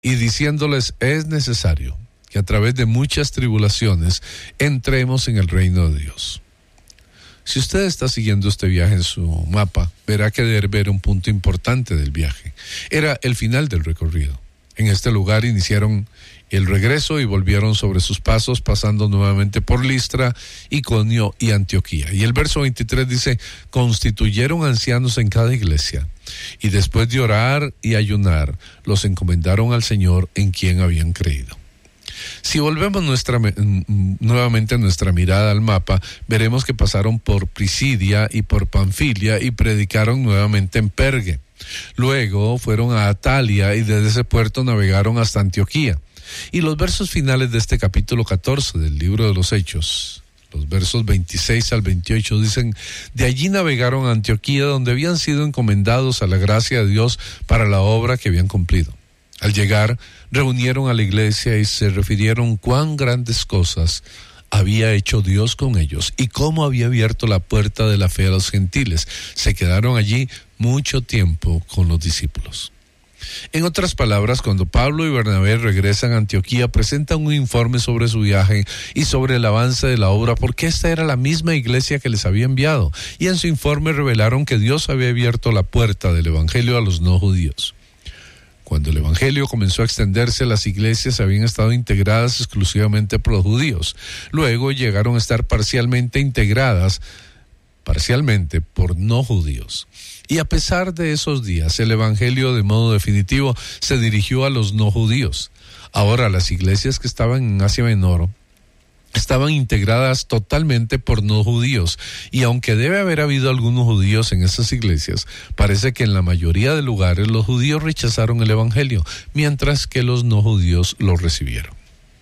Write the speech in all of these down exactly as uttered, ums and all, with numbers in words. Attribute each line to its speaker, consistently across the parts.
Speaker 1: y diciéndoles: es necesario que a través de muchas tribulaciones entremos en el reino de Dios. Si usted está siguiendo este viaje en su mapa, verá que debe ver un punto importante del viaje. Era el final del recorrido. En este lugar iniciaron el regreso y volvieron sobre sus pasos, pasando nuevamente por Listra, Iconio y Antioquía. Y el verso veintitrés dice: constituyeron ancianos en cada iglesia, y después de orar y ayunar, los encomendaron al Señor en quien habían creído. Si volvemos nuestra, nuevamente nuestra mirada al mapa, veremos que pasaron por Pisidia y por Panfilia y predicaron nuevamente en Perge. Luego fueron a Atalia y desde ese puerto navegaron hasta Antioquía. Y los versos finales de este capítulo catorce del libro de los Hechos, los versos veintiséis al veintiocho dicen: de allí navegaron a Antioquía, donde habían sido encomendados a la gracia de Dios para la obra que habían cumplido. Al llegar, reunieron a la iglesia y se refirieron cuán grandes cosas había hecho Dios con ellos y cómo había abierto la puerta de la fe a los gentiles. Se quedaron allí mucho tiempo con los discípulos. En otras palabras, cuando Pablo y Bernabé regresan a Antioquía, presentan un informe sobre su viaje y sobre el avance de la obra, porque esta era la misma iglesia que les había enviado, y en su informe revelaron que Dios había abierto la puerta del evangelio a los no judíos. Cuando el evangelio comenzó a extenderse, las iglesias habían estado integradas exclusivamente por los judíos. Luego llegaron a estar parcialmente integradas, parcialmente por no judíos. Y a pesar de esos días, el evangelio de modo definitivo se dirigió a los no judíos. Ahora las iglesias que estaban en Asia Menor estaban integradas totalmente por no judíos, y aunque debe haber habido algunos judíos en esas iglesias, parece que en la mayoría de lugares los judíos rechazaron el evangelio, mientras que los no judíos lo recibieron.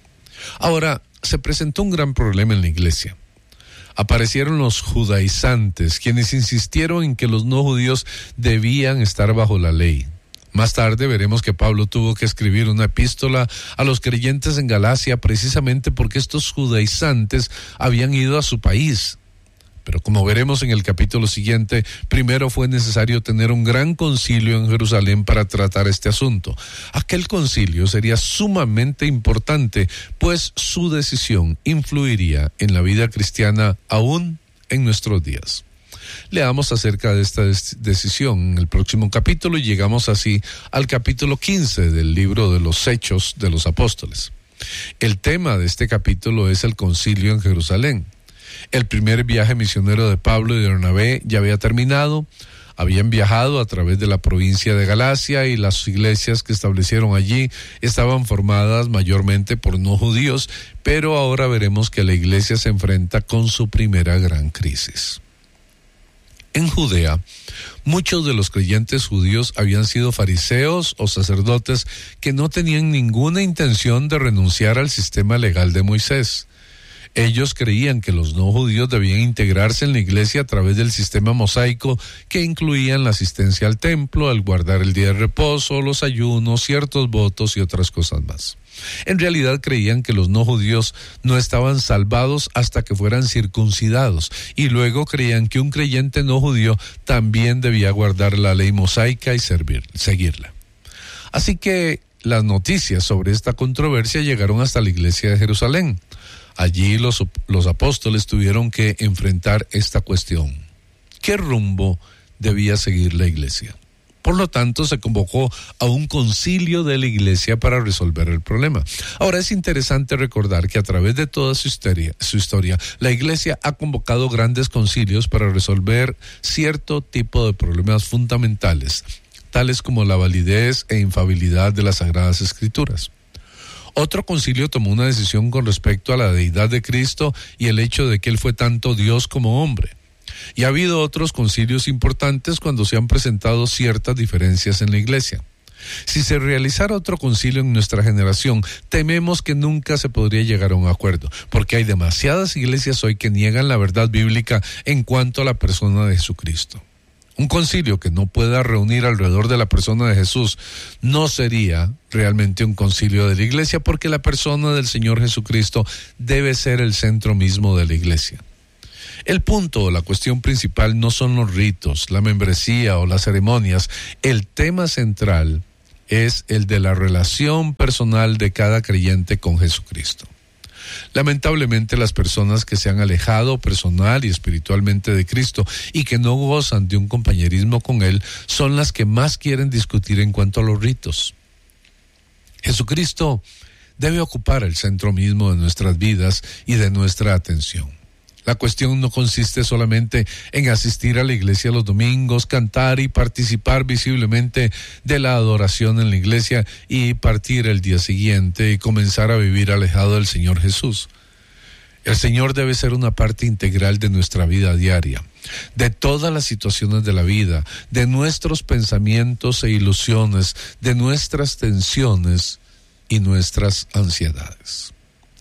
Speaker 1: Ahora, se presentó un gran problema en la iglesia. Aparecieron los judaizantes, quienes insistieron en que los no judíos debían estar bajo la ley. Más tarde veremos que Pablo tuvo que escribir una epístola a los creyentes en Galacia precisamente porque estos judaizantes habían ido a su país. Pero como veremos en el capítulo siguiente, primero fue necesario tener un gran concilio en Jerusalén para tratar este asunto. Aquel concilio sería sumamente importante, pues su decisión influiría en la vida cristiana aún en nuestros días. Leamos acerca de esta des- decisión en el próximo capítulo y llegamos así al capítulo quince del libro de los Hechos de los Apóstoles. El tema de este capítulo es el concilio en Jerusalén. El primer viaje misionero de Pablo y de Bernabé ya había terminado. Habían viajado a través de la provincia de Galacia y las iglesias que establecieron allí estaban formadas mayormente por no judíos, pero ahora veremos que la iglesia se enfrenta con su primera gran crisis. En Judea, muchos de los creyentes judíos habían sido fariseos o sacerdotes que no tenían ninguna intención de renunciar al sistema legal de Moisés. Ellos creían que los no judíos debían integrarse en la iglesia a través del sistema mosaico que incluían la asistencia al templo, el guardar el día de reposo, los ayunos, ciertos votos y otras cosas más. En realidad creían que los no judíos no estaban salvados hasta que fueran circuncidados, y luego creían que un creyente no judío también debía guardar la ley mosaica y servir, seguirla. Así que las noticias sobre esta controversia llegaron hasta la iglesia de Jerusalén. Allí los, los apóstoles tuvieron que enfrentar esta cuestión. ¿Qué rumbo debía seguir la iglesia? Por lo tanto, se convocó a un concilio de la iglesia para resolver el problema. Ahora, es interesante recordar que a través de toda su historia, su historia, la iglesia ha convocado grandes concilios para resolver cierto tipo de problemas fundamentales, tales como la validez e infalibilidad de las Sagradas Escrituras. Otro concilio tomó una decisión con respecto a la deidad de Cristo y el hecho de que Él fue tanto Dios como hombre. Y ha habido otros concilios importantes cuando se han presentado ciertas diferencias en la iglesia. Si se realizara otro concilio en nuestra generación, tememos que nunca se podría llegar a un acuerdo, porque hay demasiadas iglesias hoy que niegan la verdad bíblica en cuanto a la persona de Jesucristo. Un concilio que no pueda reunir alrededor de la persona de Jesús no sería realmente un concilio de la iglesia, porque la persona del Señor Jesucristo debe ser el centro mismo de la iglesia. El punto o la cuestión principal no son los ritos, la membresía o las ceremonias. El tema central es el de la relación personal de cada creyente con Jesucristo. Lamentablemente, las personas que se han alejado personal y espiritualmente de Cristo y que no gozan de un compañerismo con Él son las que más quieren discutir en cuanto a los ritos. Jesucristo debe ocupar el centro mismo de nuestras vidas y de nuestra atención. La cuestión no consiste solamente en asistir a la iglesia los domingos, cantar y participar visiblemente de la adoración en la iglesia y partir el día siguiente y comenzar a vivir alejado del Señor Jesús. El Señor debe ser una parte integral de nuestra vida diaria, de todas las situaciones de la vida, de nuestros pensamientos e ilusiones, de nuestras tensiones y nuestras ansiedades.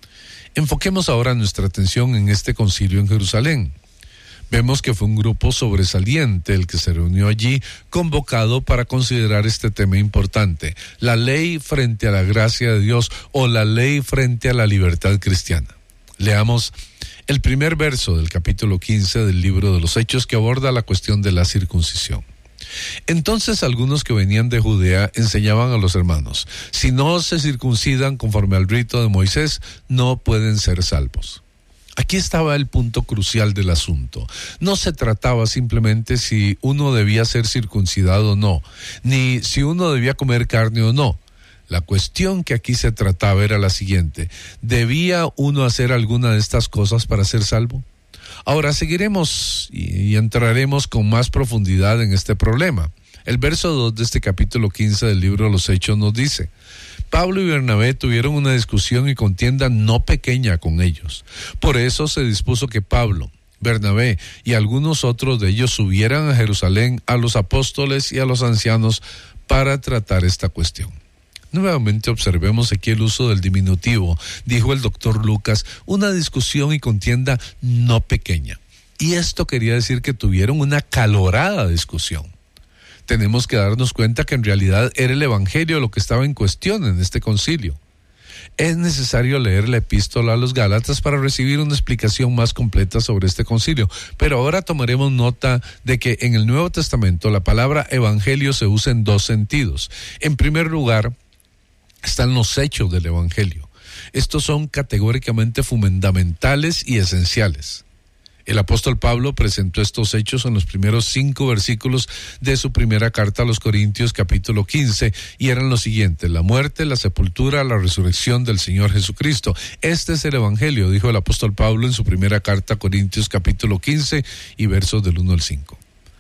Speaker 1: Enfoquemos ahora nuestra atención en este concilio en Jerusalén. Vemos que fue un grupo sobresaliente el que se reunió allí, convocado para considerar este tema importante, la ley frente a la gracia de Dios o la ley frente a la libertad cristiana. Leamos el primer verso del capítulo quince del libro de los Hechos, que aborda la cuestión de la circuncisión. Entonces algunos que venían de Judea enseñaban a los hermanos: si no se circuncidan conforme al rito de Moisés, no pueden ser salvos. Aquí estaba el punto crucial del asunto. No se trataba simplemente si uno debía ser circuncidado o no, ni si uno debía comer carne o no. La cuestión que aquí se trataba era la siguiente: ¿debía uno hacer alguna de estas cosas para ser salvo? Ahora seguiremos y entraremos con más profundidad en este problema. El verso dos de este capítulo quince del libro de los Hechos nos dice: Pablo y Bernabé tuvieron una discusión y contienda no pequeña con ellos. Por eso se dispuso que Pablo, Bernabé y algunos otros de ellos subieran a Jerusalén a los apóstoles y a los ancianos para tratar esta cuestión. Nuevamente observemos aquí el uso del diminutivo. Dijo el doctor Lucas, una discusión y contienda no pequeña. Y esto quería decir que tuvieron una calorada discusión. Tenemos que darnos cuenta que en realidad era el evangelio lo que estaba en cuestión en este concilio. Es necesario leer la epístola a los Gálatas para recibir una explicación más completa sobre este concilio. Pero ahora tomaremos nota de que en el Nuevo Testamento la palabra evangelio se usa en dos sentidos. En primer lugar, están los hechos del evangelio. Estos son categóricamente fundamentales y esenciales. El apóstol Pablo presentó estos hechos en los primeros cinco versículos de su primera carta a los Corintios, capítulo quince, y eran los siguientes: la muerte, la sepultura, la resurrección del Señor Jesucristo. Este es el evangelio, dijo el apóstol Pablo en su primera carta a Corintios, capítulo quince, y versos del uno al cinco.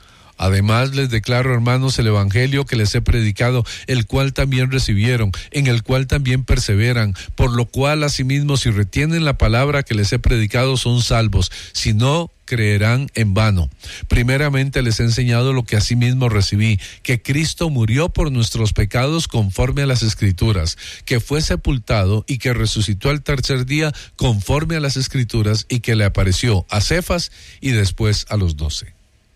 Speaker 1: Además les declaro, hermanos, el evangelio que les he predicado, el cual también recibieron, en el cual también perseveran, por lo cual asimismo si retienen la palabra que les he predicado son salvos, si no creerán en vano. Primeramente les he enseñado lo que asimismo recibí, que Cristo murió por nuestros pecados conforme a las Escrituras, que fue sepultado y que resucitó al tercer día conforme a las Escrituras, y que le apareció a Cefas y después a los doce.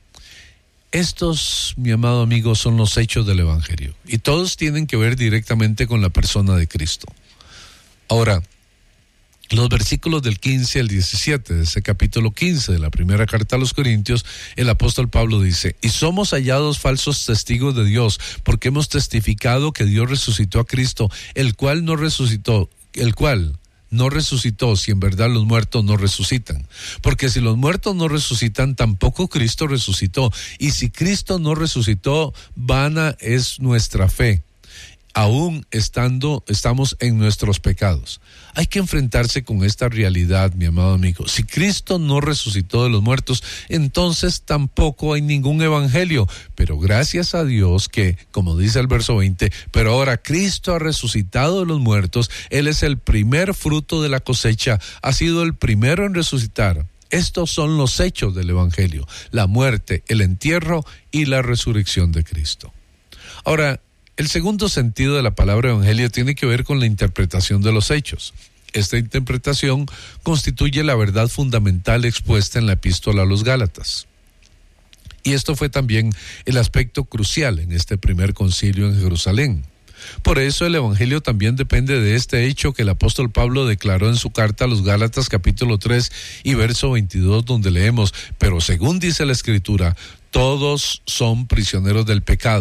Speaker 1: Estos, mi amado amigo, son los hechos del evangelio, y todos tienen que ver directamente con la persona de Cristo. Ahora, los versículos del quince al diecisiete de ese capítulo quince de la primera carta a los Corintios, el apóstol Pablo dice: y somos hallados falsos testigos de Dios, porque hemos testificado que Dios resucitó a Cristo, el cual no resucitó, el cual no resucitó, si en verdad los muertos no resucitan. Porque si los muertos no resucitan, tampoco Cristo resucitó. Y si Cristo no resucitó, vana es nuestra fe, aún estando, estamos en nuestros pecados. Hay que enfrentarse con esta realidad, mi amado amigo. Si Cristo no resucitó de los muertos, entonces tampoco hay ningún evangelio. Pero gracias a Dios que, como dice el verso veinte, pero ahora Cristo ha resucitado de los muertos, Él es el primer fruto de la cosecha, ha sido el primero en resucitar. Estos son los hechos del evangelio: la muerte, el entierro y la resurrección de Cristo. Ahora, el segundo sentido de la palabra evangelio tiene que ver con la interpretación de los hechos. Esta interpretación constituye la verdad fundamental expuesta en la epístola a los Gálatas. Y esto fue también el aspecto crucial en este primer concilio en Jerusalén. Por eso el evangelio también depende de este hecho que el apóstol Pablo declaró en su carta a los Gálatas, capítulo tres y verso veintidós, donde leemos: pero según dice la Escritura, todos son prisioneros del pecado.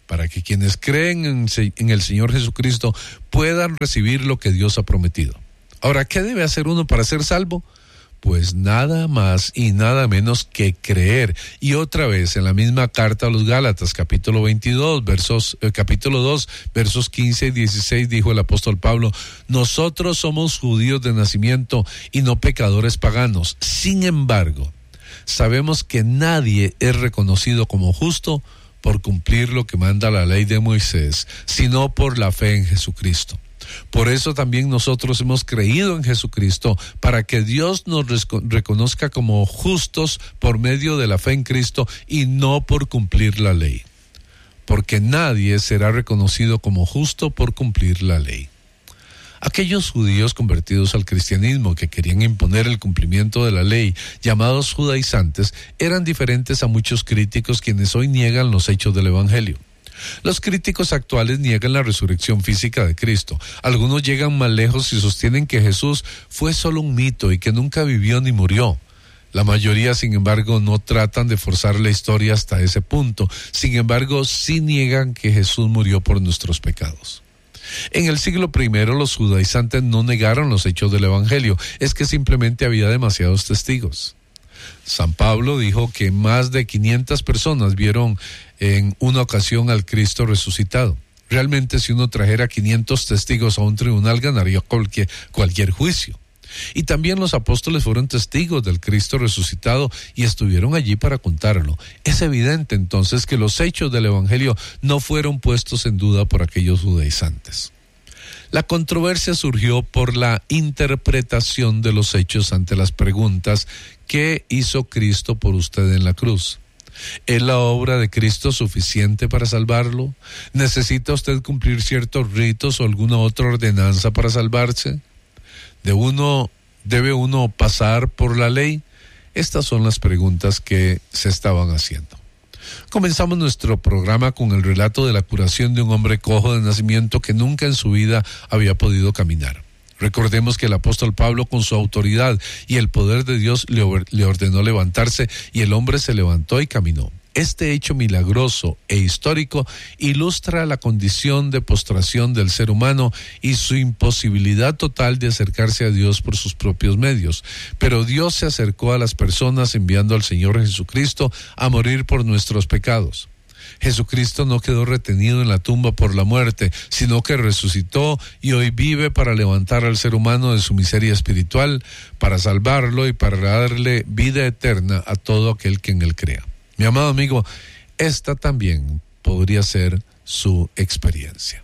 Speaker 1: para que quienes creen en, en el Señor Jesucristo puedan recibir lo que Dios ha prometido. Ahora, ¿qué debe hacer uno para ser salvo? Pues nada más y nada menos que creer. Y otra vez, en la misma carta a los Gálatas, capítulo veintidós, versos, eh, capítulo dos, versos quince y dieciséis, dijo el apóstol Pablo: nosotros somos judíos de nacimiento y no pecadores paganos. Sin embargo, sabemos que nadie es reconocido como justo por cumplir lo que manda la ley de Moisés, sino por la fe en Jesucristo. Por eso también nosotros hemos creído en Jesucristo, para que Dios nos reconozca como justos por medio de la fe en Cristo y no por cumplir la ley. Porque nadie será reconocido como justo por cumplir la ley. Aquellos judíos convertidos al cristianismo que querían imponer el cumplimiento de la ley, llamados judaizantes, eran diferentes a muchos críticos quienes hoy niegan los hechos del Evangelio. Los críticos actuales niegan la resurrección física de Cristo. Algunos llegan más lejos y sostienen que Jesús fue solo un mito y que nunca vivió ni murió. La mayoría, sin embargo, no tratan de forzar la historia hasta ese punto. Sin embargo, sí niegan que Jesús murió por nuestros pecados. En el siglo primero, los judaizantes no negaron los hechos del Evangelio. Es que simplemente había demasiados testigos. San Pablo dijo que más de quinientas personas vieron en una ocasión al Cristo resucitado. Realmente, si uno trajera quinientos testigos a un tribunal, ganaría cualquier, cualquier juicio. Y también los apóstoles fueron testigos del Cristo resucitado y estuvieron allí para contarlo. Es evidente entonces que los hechos del Evangelio no fueron puestos en duda por aquellos judaizantes. La controversia surgió por la interpretación de los hechos ante las preguntas: ¿qué hizo Cristo por usted en la cruz? ¿Es la obra de Cristo suficiente para salvarlo? ¿Necesita usted cumplir ciertos ritos o alguna otra ordenanza para salvarse? ¿De uno, ¿Debe uno pasar por la ley? Estas son las preguntas que se estaban haciendo. Comenzamos nuestro programa con el relato de la curación de un hombre cojo de nacimiento que nunca en su vida había podido caminar. Recordemos que el apóstol Pablo, con su autoridad y el poder de Dios, le, le ordenó levantarse, y el hombre se levantó y caminó. Este hecho milagroso e histórico ilustra la condición de postración del ser humano y su imposibilidad total de acercarse a Dios por sus propios medios. Pero Dios se acercó a las personas enviando al Señor Jesucristo a morir por nuestros pecados. Jesucristo no quedó retenido en la tumba por la muerte, sino que resucitó y hoy vive para levantar al ser humano de su miseria espiritual, para salvarlo y para darle vida eterna a todo aquel que en él crea. Mi amado amigo, esta también podría ser su experiencia.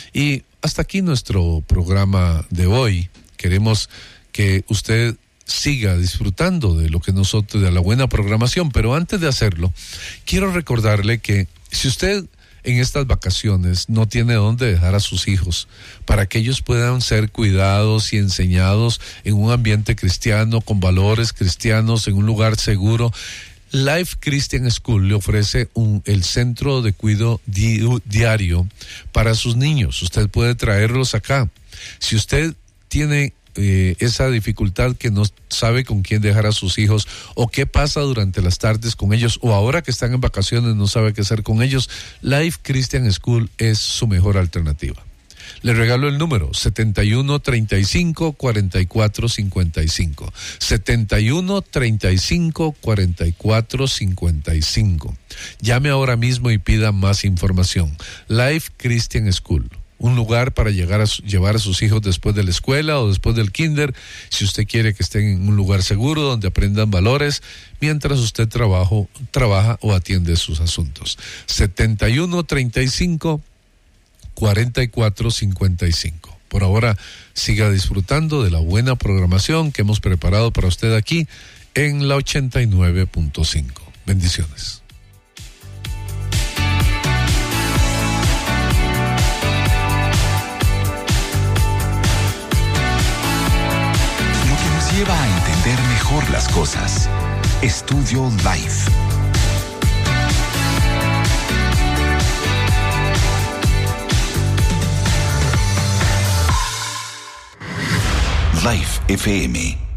Speaker 1: Y hasta aquí nuestro programa de hoy. Queremos que usted siga disfrutando de lo que nosotros, de la buena programación, pero antes de hacerlo, quiero recordarle que si usted en estas vacaciones no tiene dónde dejar a sus hijos para que ellos puedan ser cuidados y enseñados en un ambiente cristiano, con valores cristianos, en un lugar seguro, Life Christian School le ofrece un, el centro de cuidado di, diario para sus niños. Usted puede traerlos acá. Si usted tiene eh, esa dificultad que no sabe con quién dejar a sus hijos, o qué pasa durante las tardes con ellos, o ahora que están en vacaciones no sabe qué hacer con ellos, Life Christian School es su mejor alternativa. Le regalo el número setenta y uno, treinta y cinco, cuarenta y cuatro, cincuenta y cinco. setenta y uno, treinta y cinco, cuarenta y cuatro, cincuenta y cinco. Llame ahora mismo y pida más información. Life Christian School, un lugar para llegar a su, llevar a sus hijos después de la escuela o después del kinder, si usted quiere que estén en un lugar seguro donde aprendan valores mientras usted trabajo, trabaja o atiende sus asuntos. setenta y uno, treinta y cinco, cuarenta y cuatro, cincuenta y cinco. Por ahora, siga disfrutando de la buena programación que hemos preparado para usted aquí en la ochenta y nueve punto cinco. Bendiciones.
Speaker 2: Lo que nos lleva a entender mejor las cosas. Estudio Life. Life F M.